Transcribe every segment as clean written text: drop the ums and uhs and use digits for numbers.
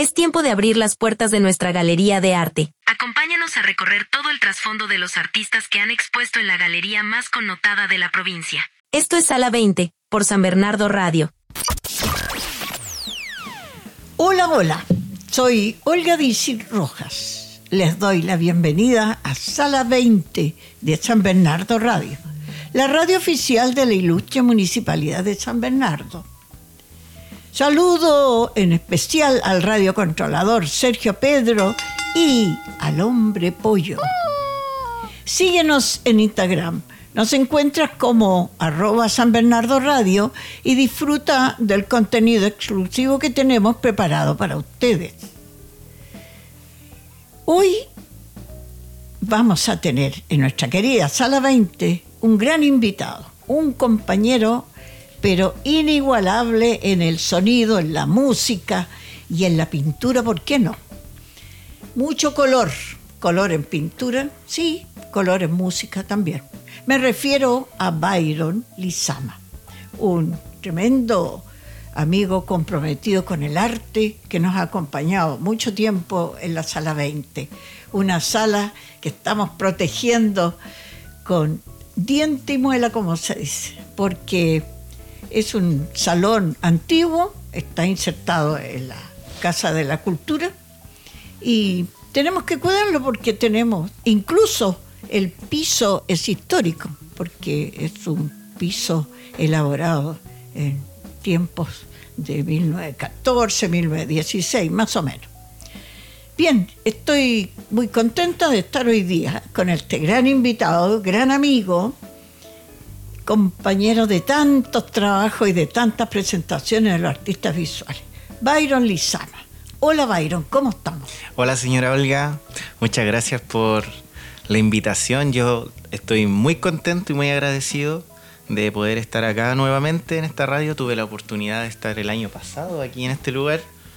Es tiempo de abrir las puertas de nuestra galería de arte. Acompáñanos a recorrer todo el trasfondo de los artistas que han expuesto en la galería más connotada de la provincia. Esto es Sala 20, por San Bernardo Radio. Hola, hola. Soy Olga Dicil Rojas. Les doy la bienvenida a Sala 20 de San Bernardo Radio, la radio oficial de la ilustre Municipalidad de San Bernardo. Saludo en especial al radiocontrolador Sergio Pedro y al hombre pollo. Síguenos en Instagram. Nos encuentras como @SanBernardoRadio y disfruta del contenido exclusivo que tenemos preparado para ustedes. Hoy vamos a tener en nuestra querida Sala 20 un gran invitado, un compañero pero inigualable en el sonido, en la música y en la pintura, ¿por qué no? Mucho color en pintura, sí, color en música también. Me refiero a Byron Lizama, un tremendo amigo comprometido con el arte que nos ha acompañado mucho tiempo en la Sala 20, una sala que estamos protegiendo con diente y muela, como se dice, porque es un salón antiguo, está insertado en la Casa de la Cultura y tenemos que cuidarlo porque tenemos, incluso el piso es histórico, porque es un piso elaborado en tiempos de 1914, 1916, más o menos. Bien, estoy muy contenta de estar hoy día con este gran invitado, gran amigo, compañero de tantos trabajos y de tantas presentaciones de los artistas visuales, Byron Lizama. Hola Byron, ¿cómo estamos? Hola señora Olga, muchas gracias por la invitación. Yo estoy muy contento y muy agradecido de poder estar acá nuevamente en esta radio. Tuve la oportunidad de estar el año pasado aquí en este lugar,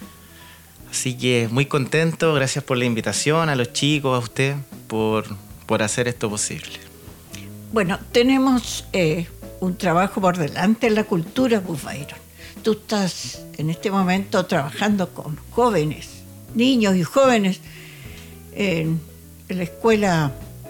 así que muy contento. Gracias por la invitación, a los chicos, a usted por hacer esto posible. Bueno, tenemos un trabajo por delante en la cultura, pues Byron. Tú estás en este momento trabajando con jóvenes, niños y jóvenes en la escuela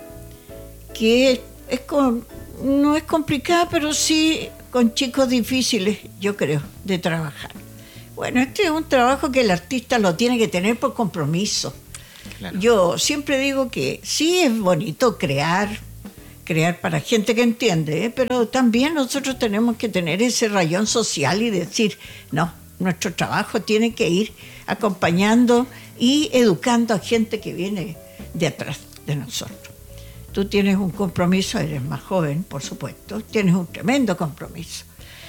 que no es complicada, pero sí con chicos difíciles, yo creo, de trabajar. Bueno, este es un trabajo que el artista lo tiene que tener por compromiso. Claro. Yo siempre digo que sí es bonito crear para gente que entiende, pero también nosotros tenemos que tener ese rayón social y decir, no, nuestro trabajo tiene que ir acompañando y educando a gente que viene de atrás de nosotros. Tú tienes un compromiso, eres más joven, por supuesto, tienes un tremendo compromiso.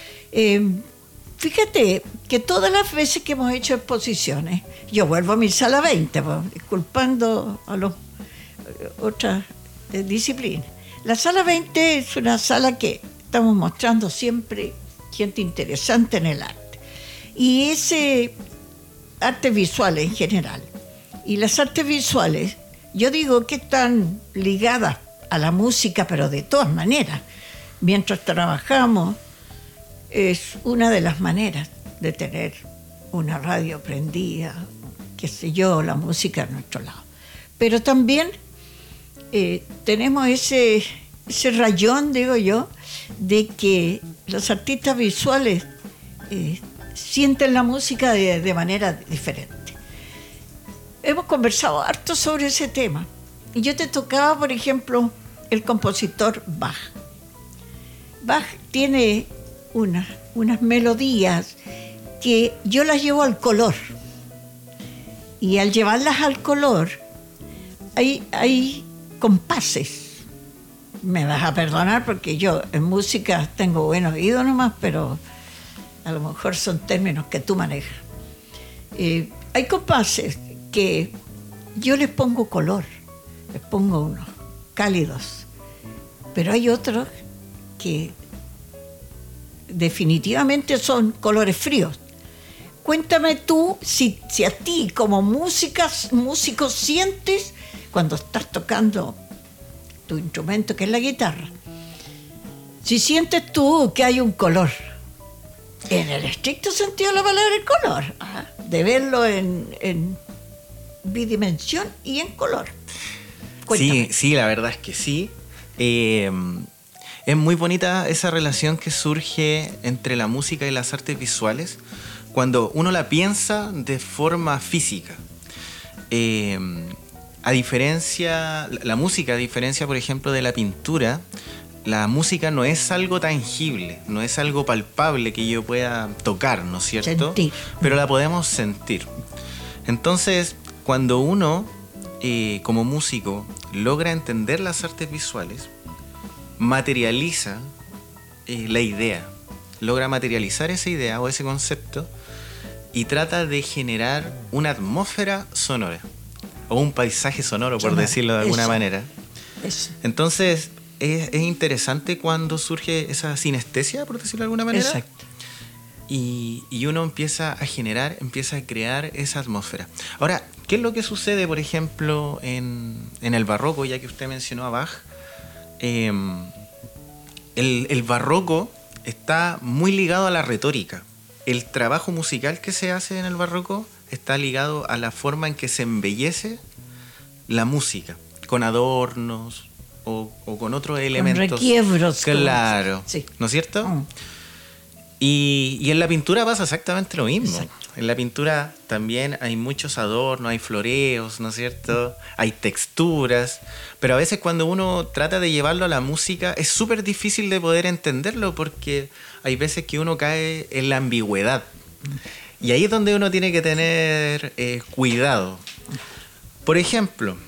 Fíjate que todas las veces que hemos hecho exposiciones, yo vuelvo a mi Sala 20, disculpando a las otras disciplinas. La Sala 20 es una sala que estamos mostrando siempre gente interesante en el arte. Y ese arte visual en general. Y las artes visuales, yo digo que están ligadas a la música, pero de todas maneras. Mientras trabajamos, es una de las maneras de tener una radio prendida, qué sé yo, la música a nuestro lado. Pero también tenemos ese rayón, digo yo, de que los artistas visuales sienten la música de manera diferente. Hemos conversado harto sobre ese tema. Y yo te tocaba, por ejemplo, el compositor Bach. Bach tiene unas melodías que yo las llevo al color. Y al llevarlas al color, hay compases. Me vas a perdonar porque yo en música tengo buen oído nomás, pero a lo mejor son términos que tú manejas. Hay compases que yo les pongo color, les pongo unos cálidos, pero hay otros que definitivamente son colores fríos. Cuéntame tú si a ti como músico sientes cuando estás tocando tu instrumento, que es la guitarra, si sientes tú que hay un color En el estricto sentido de la palabra, el color. De verlo en bidimensión y en color. Cuéntame. Sí, la verdad es que sí. Es muy bonita esa relación que surge entre la música y las artes visuales cuando uno la piensa de forma física. A diferencia, la música, a diferencia, por ejemplo, de la pintura, la música no es algo tangible, no es algo palpable que yo pueda tocar, ¿no es cierto? Sentir. Pero la podemos sentir. Entonces, cuando uno, como músico, logra entender las artes visuales, materializa la idea, logra materializar esa idea o ese concepto y trata de generar una atmósfera sonora o un paisaje sonoro, por decirlo de alguna manera. Eso. Entonces, es interesante cuando surge esa sinestesia, por decirlo de alguna manera. Exacto. Y uno empieza a generar, empieza a crear esa atmósfera. Ahora, ¿qué es lo que sucede, por ejemplo, en el barroco, ya que usted mencionó a Bach? El barroco está muy ligado a la retórica. El trabajo musical que se hace en el barroco está ligado a la forma en que se embellece la música, con adornos o con otros elementos. Con requiebros. Claro, sí. ¿No es cierto? Y en la pintura pasa exactamente lo mismo. Exacto. En la pintura también hay muchos adornos, hay floreos, ¿no es cierto? Hay texturas, pero a veces cuando uno trata de llevarlo a la música es súper difícil de poder entenderlo porque hay veces que uno cae en la ambigüedad. Y ahí es donde uno tiene que tener cuidado. Por ejemplo,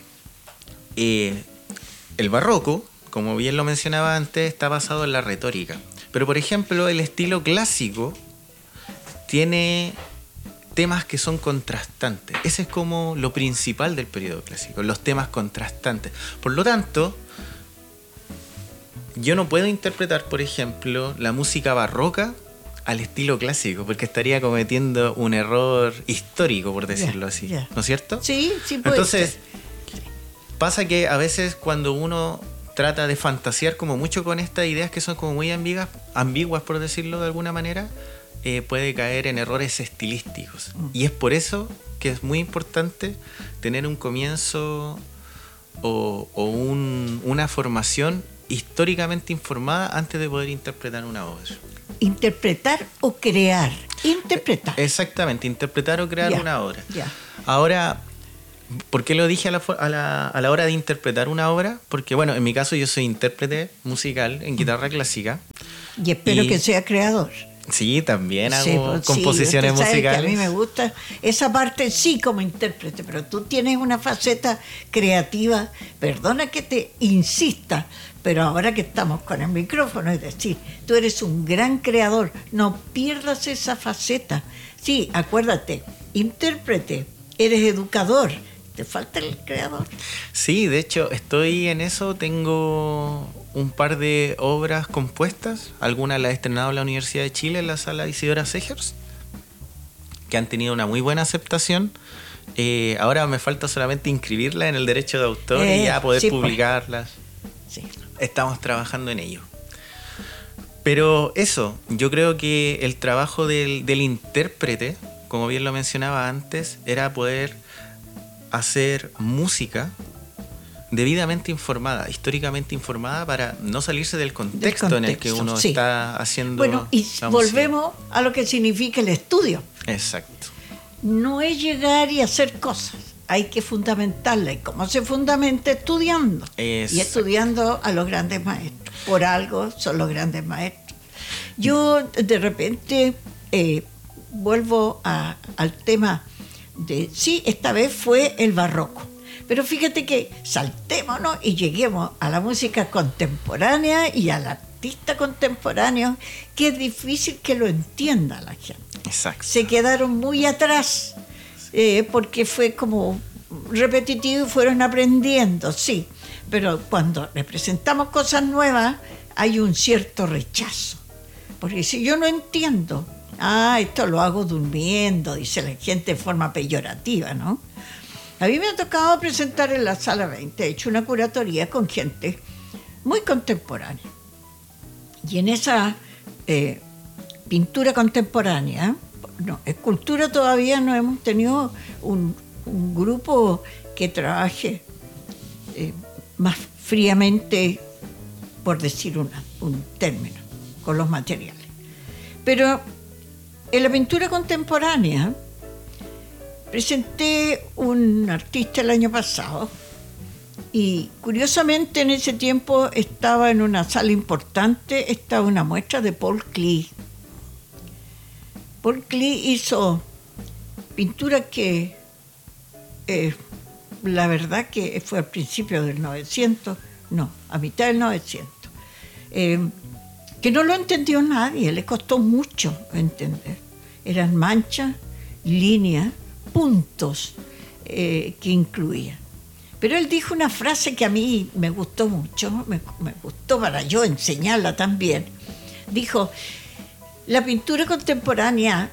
el barroco, como bien lo mencionaba antes, está basado en la retórica. Pero, por ejemplo, el estilo clásico tiene temas que son contrastantes. Ese es como lo principal del periodo clásico, los temas contrastantes. Por lo tanto, yo no puedo interpretar, por ejemplo, la música barroca al estilo clásico, porque estaría cometiendo un error histórico, por decirlo así. ¿No es cierto? Sí, sí puede Entonces, ser. pasa que a veces cuando uno trata de fantasear como mucho con estas ideas que son como muy ambiguas, por decirlo de alguna manera, puede caer en errores estilísticos. Y es por eso que es muy importante tener un comienzo o una formación históricamente informada antes de poder interpretar una obra. Interpretar o crear. Interpretar. Exactamente, interpretar o crear una obra. Ya. Ahora, ¿por qué lo dije a la hora de interpretar una obra? Porque, bueno, en mi caso yo soy intérprete musical en guitarra clásica. Y espero que sea creador. Sí, también hago Sí, composiciones usted sabe musicales. Que a mí me gusta esa parte, sí, como intérprete, pero tú tienes una faceta creativa, perdona que te insista, pero ahora que estamos con el micrófono, es decir, tú eres un gran creador, no pierdas esa faceta. Sí, acuérdate, intérprete, eres educador, te falta el creador. Sí, de hecho, estoy en eso, tengo un par de obras compuestas, algunas las he estrenado en la Universidad de Chile, en la sala Isidora Segers, que han tenido una muy buena aceptación. Ahora me falta solamente inscribirlas en el derecho de autor y ya poder publicarlas. Sí. Estamos trabajando en ello. Pero eso, yo creo que el trabajo del intérprete, como bien lo mencionaba antes, era poder hacer música debidamente informada, históricamente informada, para no salirse del contexto en el que uno está haciendo. Bueno, y volvemos a lo que significa el estudio. Exacto. No es llegar y hacer cosas, hay que fundamentarla. ¿Y cómo se fundamenta? Estudiando. Exacto. Y estudiando a los grandes maestros. Por algo son los grandes maestros. Yo de repente vuelvo al tema de, sí, esta vez fue el barroco. Pero fíjate que saltémonos y lleguemos a la música contemporánea y al artista contemporáneo, que es difícil que lo entienda la gente. Exacto. Se quedaron muy atrás porque fue como repetitivo y fueron aprendiendo, sí. Pero cuando le presentamos cosas nuevas hay un cierto rechazo. Porque si yo no entiendo, esto lo hago durmiendo, dice la gente de forma peyorativa, ¿no? A mí me ha tocado presentar en la Sala 20, he hecho una curatoría con gente muy contemporánea. Y en esa pintura contemporánea. No, escultura todavía no hemos tenido un grupo que trabaje más fríamente, por decir un término, con los materiales. Pero en la pintura contemporánea presenté un artista el año pasado y curiosamente en ese tiempo estaba en una sala importante, estaba una muestra de Paul Klee. Paul Klee hizo pintura que la verdad que fue al principio del 900, no, a mitad del 900, que no lo entendió nadie, le costó mucho entender. Eran manchas, líneas, puntos que incluía. Pero él dijo una frase que a mí me gustó mucho, me gustó para yo enseñarla también. Dijo, la pintura contemporánea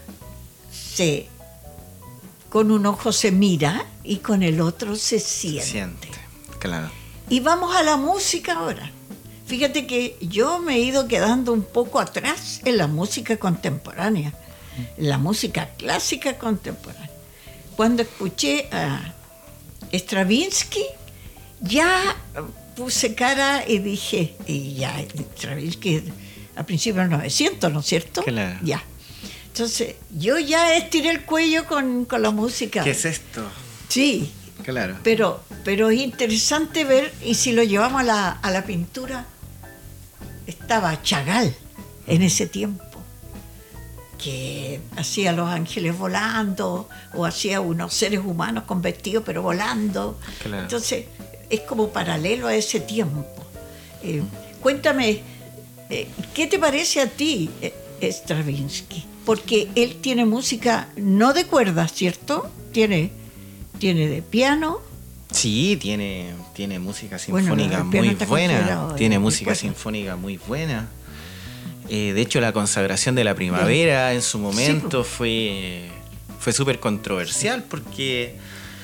con un ojo se mira y con el otro se siente. Claro. Y vamos a la música ahora. Fíjate que yo me he ido quedando un poco atrás en la música contemporánea, en la música clásica contemporánea. Cuando escuché a Stravinsky, ya puse cara y dije, y ya, Stravinsky a principios del 900, ¿no es cierto? Claro. Ya. Entonces, yo ya estiré el cuello con la música. ¿Qué es esto? Sí. Claro. Pero es interesante ver, y si lo llevamos a la pintura, estaba Chagall en ese tiempo, que hacía los ángeles volando, o hacía unos seres humanos con vestidos pero volando. Claro. Entonces, es como paralelo a ese tiempo. Cuéntame, ¿qué te parece a ti, Stravinsky? Porque él tiene música no de cuerdas, ¿cierto? Tiene de piano. Sí, tiene música sinfónica muy buena. Tiene música sinfónica muy buena. De hecho, la consagración de la primavera en su momento fue súper controversial porque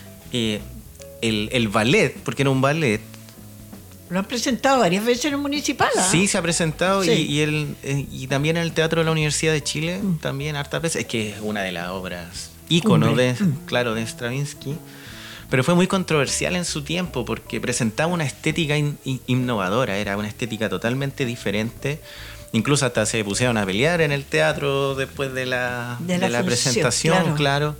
el ballet, porque era un ballet. Lo han presentado varias veces en el municipal. ¿Ah? Sí, se ha presentado sí. y también en el Teatro de la Universidad de Chile, también hartas veces. Es que es una de las obras ícono de Stravinsky. Pero fue muy controversial en su tiempo porque presentaba una estética innovadora, era una estética totalmente diferente. Incluso hasta se pusieron a pelear en el teatro después de la presentación, claro.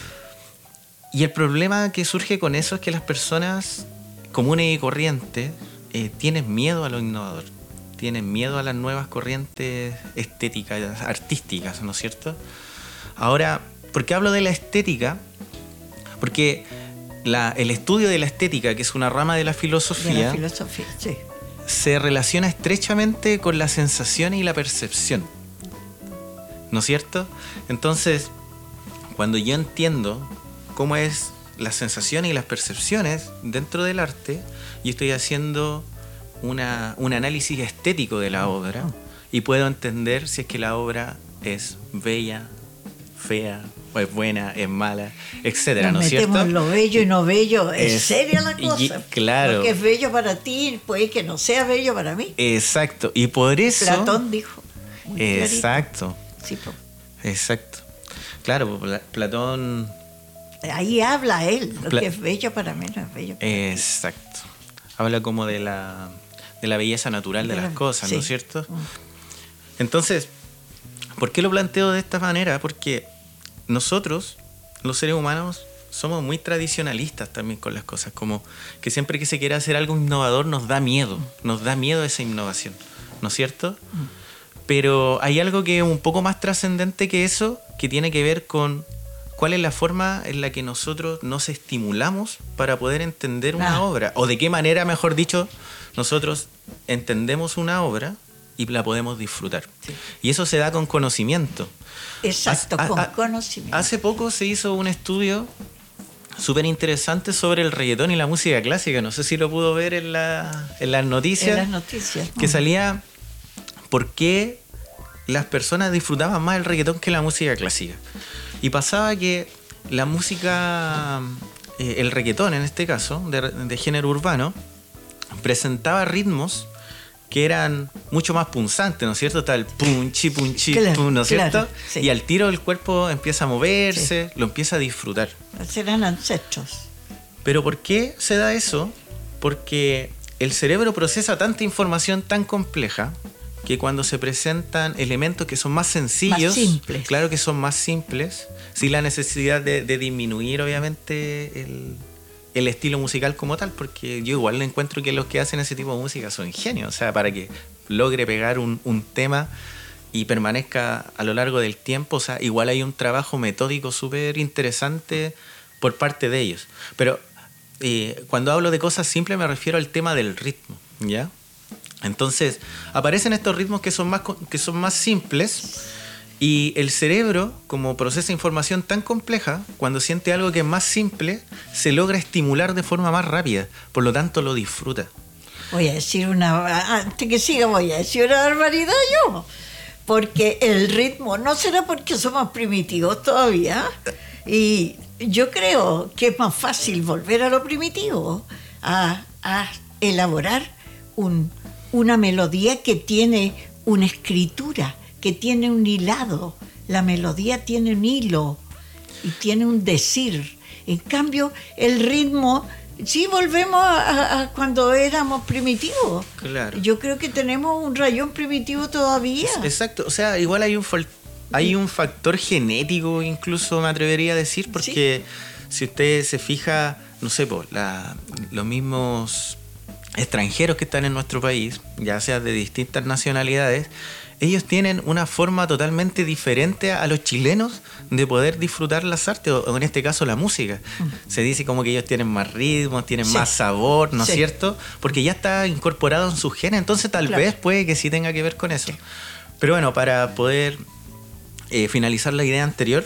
Y el problema que surge con eso es que las personas comunes y corrientes tienen miedo a lo innovador, tienen miedo a las nuevas corrientes estéticas, artísticas, ¿no es cierto? Ahora, ¿por qué hablo de la estética? Porque el estudio de la estética, que es una rama de la filosofía, sí, se relaciona estrechamente con la sensación y la percepción, ¿no es cierto? Entonces, cuando yo entiendo cómo es las sensaciones y las percepciones dentro del arte, yo estoy haciendo un análisis estético de la obra y puedo entender si es que la obra es bella, fea, o es buena, es mala, etcétera, ¿no es cierto? Metemos lo bello y no bello, es seria la cosa. Claro. Lo que es bello para ti puede que no sea bello para mí. Exacto, y por eso... Platón dijo. Exacto. Sí, exacto. Claro, Platón... Ahí habla él, lo que es bello para mí no es bello para ti. Exacto. Habla como de la belleza natural de las cosas, ¿no es cierto? Entonces, ¿por qué lo planteo de esta manera? Porque nosotros, los seres humanos, somos muy tradicionalistas también con las cosas, como que siempre que se quiere hacer algo innovador nos da miedo esa innovación, ¿no es cierto? Pero hay algo que es un poco más trascendente que eso, que tiene que ver con cuál es la forma en la que nosotros nos estimulamos para poder entender una obra, o de qué manera, mejor dicho, nosotros entendemos una obra y la podemos disfrutar. Sí. Y eso se da con conocimiento. Exacto, con conocimiento. Hace poco se hizo un estudio súper interesante sobre el reggaetón y la música clásica. No sé si lo pudo ver en las noticias. En las noticias. Que salía por qué las personas disfrutaban más el reggaetón que la música clásica. Y pasaba que la música, el reggaetón en este caso, de género urbano, presentaba ritmos que eran mucho más punzantes, ¿no es cierto? Está el punchi, Claro, pum, ¿no es cierto? claro, sí. Y al tiro el cuerpo empieza a moverse, lo empieza a disfrutar. Serán ancestros. ¿Pero por qué se da eso? Porque el cerebro procesa tanta información tan compleja que cuando se presentan elementos que son más sencillos, Más simples. claro que son más simples, sin la necesidad de disminuir obviamente el estilo musical como tal, porque yo igual le encuentro que los que hacen ese tipo de música son genios, o sea, para que logre pegar un tema y permanezca a lo largo del tiempo, o sea, igual hay un trabajo metódico súper interesante por parte de ellos. Pero cuando hablo de cosas simples me refiero al tema del ritmo, ¿ya? Entonces, aparecen estos ritmos que son más simples y el cerebro, como procesa información tan compleja, cuando siente algo que es más simple, se logra estimular de forma más rápida, por lo tanto lo disfruta. Voy a decir antes que siga, voy a decir una barbaridad yo. Porque el ritmo, no será porque somos primitivos todavía, y yo creo que es más fácil volver a lo primitivo, a elaborar una melodía que tiene una escritura, que tiene un hilado. La melodía tiene un hilo y tiene un decir. En cambio, el ritmo, sí, volvemos a cuando éramos primitivos. Claro. Yo creo que tenemos un rayón primitivo todavía. Exacto, o sea, igual hay un factor genético, incluso me atrevería a decir, porque si usted se fija, no sé, los mismos extranjeros que están en nuestro país, ya sea de distintas nacionalidades, ellos tienen una forma totalmente diferente a los chilenos de poder disfrutar las artes, o en este caso la música. Se dice como que ellos tienen más ritmo, tienen más sabor, ¿no es cierto? Porque ya está incorporado en su genes, entonces tal vez puede que sí tenga que ver con eso. Pero bueno, para poder finalizar la idea anterior,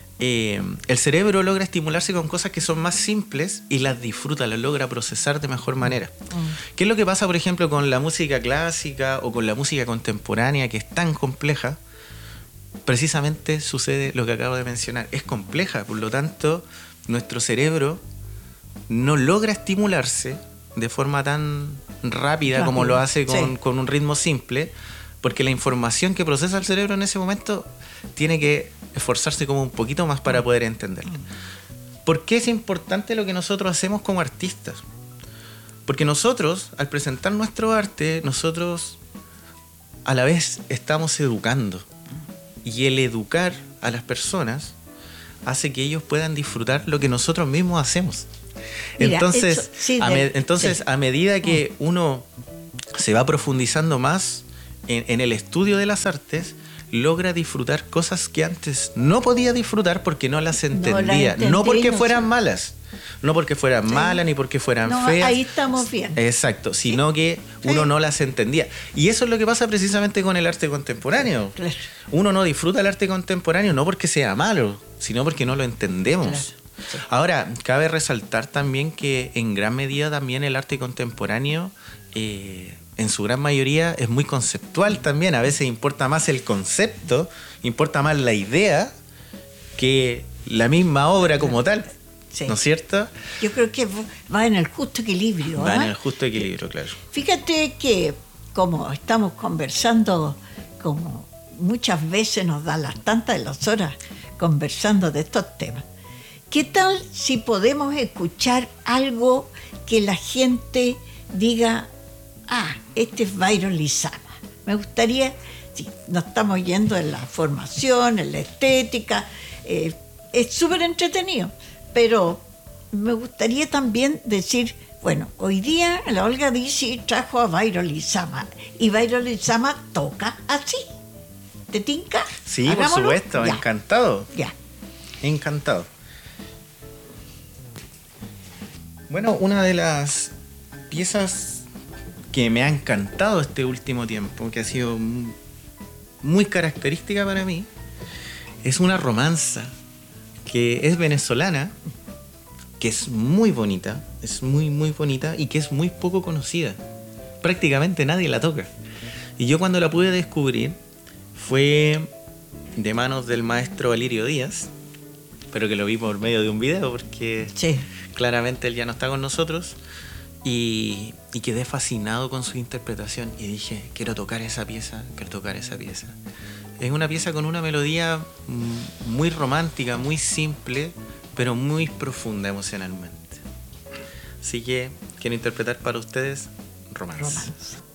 el cerebro logra estimularse con cosas que son más simples y las disfruta, las logra procesar de mejor manera. ¿Qué es lo que pasa, por ejemplo, con la música clásica o con la música contemporánea, que es tan compleja? Precisamente sucede lo que acabo de mencionar. Es compleja, por lo tanto, nuestro cerebro no logra estimularse de forma tan rápida como lo hace con un ritmo simple, porque la información que procesa el cerebro en ese momento tiene que esforzarse como un poquito más para poder entenderla. ¿Por qué es importante lo que nosotros hacemos como artistas? Porque nosotros, al presentar nuestro arte, nosotros a la vez estamos educando. Y el educar a las personas hace que ellos puedan disfrutar lo que nosotros mismos hacemos. Mira, entonces, a medida que uno se va profundizando más en el estudio de las artes, logra disfrutar cosas que antes no podía disfrutar porque no las entendía. No porque fueran malas. No porque fueran malas ni porque fueran feas. Ahí estamos bien. Exacto, sino que uno no las entendía. Y eso es lo que pasa precisamente con el arte contemporáneo. Claro. Uno no disfruta el arte contemporáneo no porque sea malo, sino porque no lo entendemos. Claro. Ahora, cabe resaltar también que en gran medida también el arte contemporáneo, en su gran mayoría, es muy conceptual también. A veces importa más el concepto, importa más la idea que la misma obra como tal. ¿No es cierto? Yo creo que va en el justo equilibrio. Va en el justo equilibrio, claro. Fíjate que como estamos conversando, como muchas veces nos dan tantas de las horas conversando de estos temas, ¿qué tal si podemos escuchar algo que la gente diga, este es Byron Lizama? Me gustaría, nos estamos yendo en la formación, en la estética, es súper entretenido, pero me gustaría también decir, bueno, hoy día la Olga Dizzy trajo a Byron Lizama y Byron Lizama toca así. ¿Te tinca? Sí, Hagámoslo. Por supuesto, Ya. Encantado. Ya. Encantado. Bueno, una de las piezas que me ha encantado este último tiempo, que ha sido muy característica para mí, es una romanza que es venezolana, que es muy bonita, es muy bonita y que es muy poco conocida. Prácticamente nadie la toca. Y yo cuando la pude descubrir fue de manos del maestro Valirio Díaz, pero que lo vi por medio de un video porque claramente él ya no está con nosotros. y quedé fascinado con su interpretación y dije, quiero tocar esa pieza. Es una pieza con una melodía muy romántica, muy simple, pero muy profunda emocionalmente. Así que quiero interpretar para ustedes Romance.